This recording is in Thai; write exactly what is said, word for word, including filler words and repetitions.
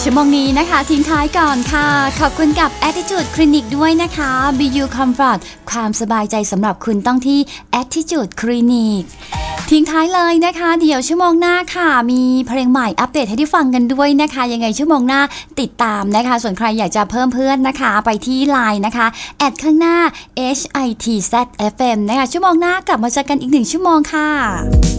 ชั่วโมงนี้นะคะทิ้งท้ายก่อนค่ะขอบคุณกับ Attitude Clinic ด้วยนะคะ Be You Comfort ความสบายใจสำหรับคุณต้องที่ Attitude Clinic ทิ้งท้ายเลยนะคะเดี๋ยวชั่วโมงหน้าค่ะมีเพลงใหม่อัปเดตให้ได้ฟังกันด้วยนะคะยังไงชั่วโมงหน้าติดตามนะคะส่วนใครอยากจะเพิ่มเพื่อนนะคะไปที่ ไลน์ นะคะแอดข้างหน้า เอช ไอ ที แซด เอฟ เอ็ม นะคะชั่วโมงหน้ากลับมาเจอกันอีกหนึ่งชั่วโมงค่ะ